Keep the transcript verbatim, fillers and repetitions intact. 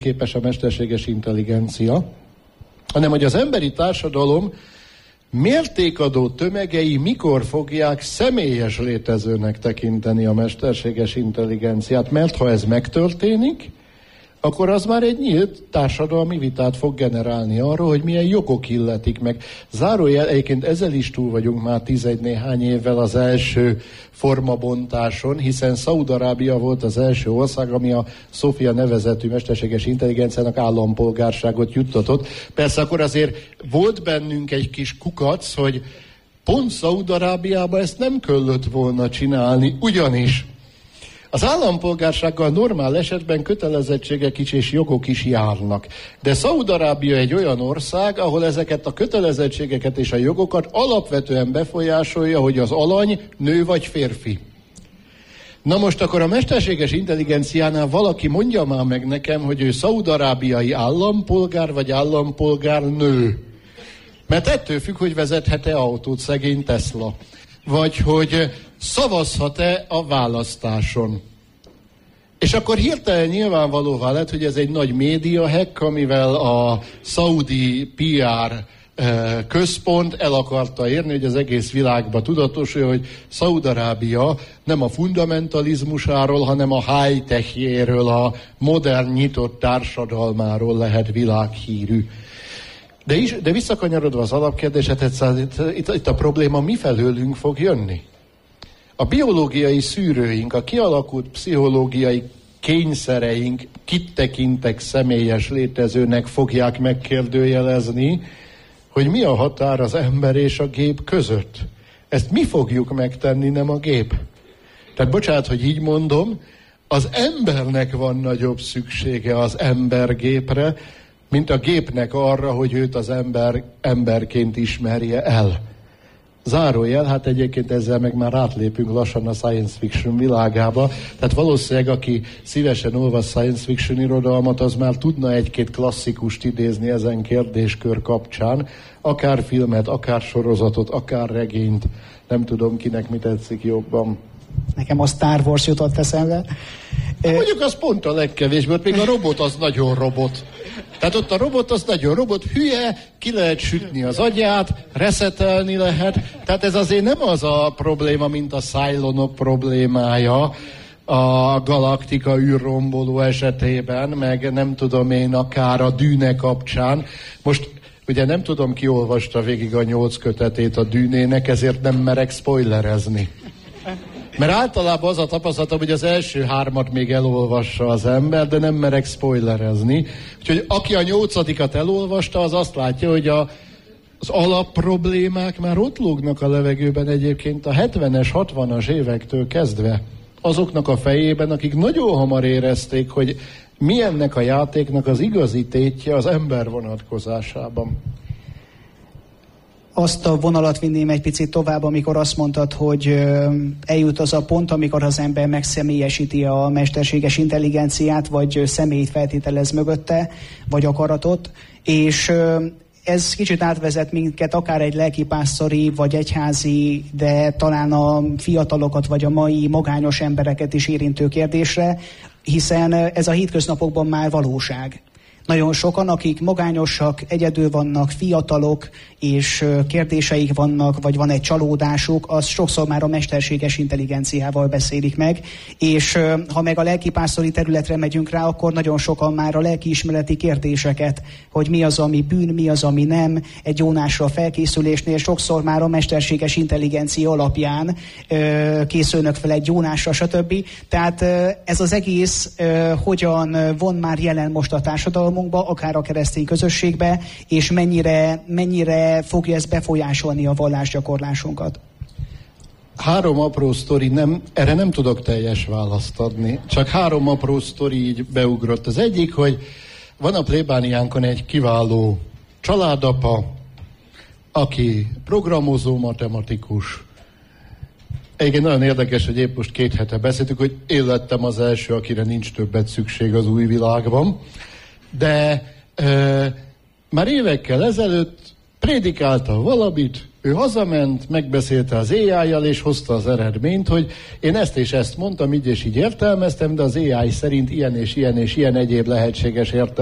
képes a mesterséges intelligencia, hanem hogy az emberi társadalom mértékadó tömegei mikor fogják személyes létezőnek tekinteni a mesterséges intelligenciát, mert ha ez megtörténik, akkor az már egy nyílt társadalmi vitát fog generálni arról, hogy milyen jogok illetik meg. Zárójel, egyébként ezzel is túl vagyunk már tizegy néhány évvel az első formabontáson, hiszen Szaúd-Arábia volt az első ország, ami a Szófia nevezetű mesterséges intelligenciának állampolgárságot juttatott. Persze akkor azért volt bennünk egy kis kukac, hogy pont Szaúd-Arábiában ezt nem kellett volna csinálni, ugyanis az állampolgársággal normál esetben kötelezettségek is és jogok is járnak. De Szaúd-Arábia egy olyan ország, ahol ezeket a kötelezettségeket és a jogokat alapvetően befolyásolja, hogy az alany nő vagy férfi. Na most akkor a mesterséges intelligenciánál valaki mondja már meg nekem, hogy ő szaúd-arábiai állampolgár vagy állampolgár nő. Mert ettől függ, hogy vezethete autót szegény Tesla. Vagy hogy szavazhat-e a választáson. És akkor hirtelen nyilvánvalóvá lett, hogy ez egy nagy médiahack, amivel a szaudi pé er központ el akarta érni, hogy az egész világba tudatosulja, hogy Szaúd-Arábia nem a fundamentalizmusáról, hanem a high-techjéről, a modern nyitott társadalmáról lehet világhírű. De, is, de visszakanyarodva az alapkérdéset, itt, itt, itt a probléma mifelőlünk fog jönni. A biológiai szűrőink, a kialakult pszichológiai kényszereink, kit tekintek személyes létezőnek fogják megkérdőjelezni, hogy mi a határ az ember és a gép között. Ezt mi fogjuk megtenni, nem a gép. Tehát bocsánat, hogy így mondom, az embernek van nagyobb szüksége az embergépre, mint a gépnek arra, hogy őt az ember emberként ismerje el. Zárójel, hát egyébként ezzel meg már átlépünk lassan a science fiction világába. Tehát valószínűleg, aki szívesen olvas science fiction irodalmat, az már tudna egy-két klasszikust idézni ezen kérdéskör kapcsán. Akár filmet, akár sorozatot, akár regényt. Nem tudom, kinek mi tetszik jobban. Nekem a Star Wars jutott eszembe. Hát mondjuk az pont a legkevésbé, mert még a robot az nagyon robot. Tehát ott a robot az nagyon robot, hülye, ki lehet sütni az agyát, reszetelni lehet. Tehát ez azért nem az a probléma, mint a Cylonok problémája a galaktika űrromboló esetében, meg nem tudom én, akár a Dűne kapcsán. Most ugye nem tudom, ki olvasta végig a nyolc kötetét a Dűnének, ezért nem merek spoilerezni. Mert általában az a tapasztalatom, hogy az első hármat még elolvassa az ember, de nem merek spoilerezni. Úgyhogy aki a nyolcadikat elolvasta, az azt látja, hogy a, az alapproblémák már ott lógnak a levegőben egyébként a hetvenes, hatvanas évektől kezdve. Azoknak a fejében, akik nagyon hamar érezték, hogy mi ennek a játéknak az igazi tétje az ember vonatkozásában. Azt a vonalat vinném egy picit tovább, amikor azt mondtad, hogy eljut az a pont, amikor az ember megszemélyesíti a mesterséges intelligenciát, vagy személyt feltételez mögötte, vagy akaratot, és ez kicsit átvezet minket akár egy lelkipásztori, vagy egyházi, de talán a fiatalokat, vagy a mai magányos embereket is érintő kérdésre, hiszen ez a hétköznapokban már valóság. Nagyon sokan, akik magányosak, egyedül vannak, fiatalok, és kérdéseik vannak, vagy van egy csalódásuk, az sokszor már a mesterséges intelligenciával beszélik meg, és ha meg a lelkipásztori területre megyünk rá, akkor nagyon sokan már a lelkiismereti kérdéseket, hogy mi az, ami bűn, mi az, ami nem, egy Jónásra felkészülésnél sokszor már a mesterséges intelligencia alapján ö, készülnek fel egy Jónásra, stb. Tehát ö, ez az egész ö, hogyan von már jelen most a társadalmunkba, akár a keresztény közösségbe, és mennyire, mennyire fogja ez befolyásolni a vallásgyakorlásunkat? Három apró sztori, nem, erre nem tudok teljes választ adni. Csak három apró sztori így beugrott. Az egyik, hogy van a plébániánkon egy kiváló családapa, aki programozó matematikus. Egyébként nagyon érdekes, hogy épp most két hete beszéltük, hogy én lettem az első, akire nincs többet szükség az új világban. De e, már évekkel ezelőtt prédikálta valamit, ő hazament, megbeszélte az á í-jal, és hozta az eredményt, hogy én ezt és ezt mondtam, így és így értelmeztem, de az á í szerint ilyen és ilyen és ilyen egyéb lehetséges értelmezés